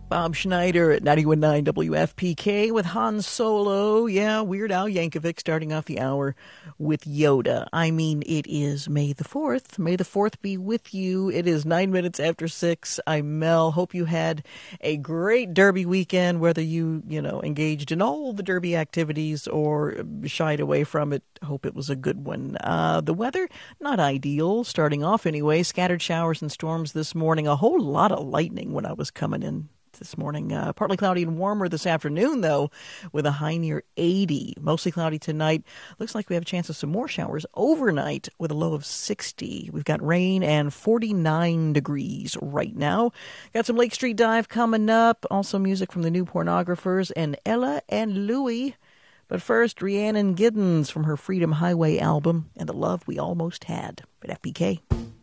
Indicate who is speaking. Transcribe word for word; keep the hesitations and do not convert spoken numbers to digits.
Speaker 1: Bob Schneider at ninety-one point nine W F P K with Han Solo. Yeah, Weird Al Yankovic starting off the hour with Yoda. I mean, it is May the fourth. May the fourth be with you. It is nine minutes after six. I'm Mel. Hope you had a great Derby weekend, whether you, you know, engaged in all the Derby activities or shied away from it. Hope it was a good one. Uh, the weather, not ideal. Starting off anyway, scattered showers and storms this morning. A whole lot of lightning when I was coming in this morning. Uh, partly cloudy and warmer this afternoon, though, with a high near eighty. Mostly cloudy tonight. Looks like we have a chance of some more showers overnight with a low of sixty. We've got rain and forty-nine degrees right now. Got some Lake Street Dive coming up. Also music from the New Pornographers and Ella and Louie. But first, Rhiannon Giddens from her Freedom Highway album and The Love We Almost Had at F P K.